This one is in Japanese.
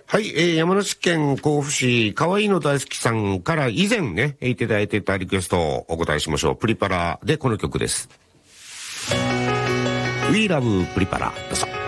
はい、山梨県甲府市かわいいの大好きさんから以前ね、いただいてたリクエストをお答えしましょう。プリパラでこの曲です。We Love プリパラ。どうぞ。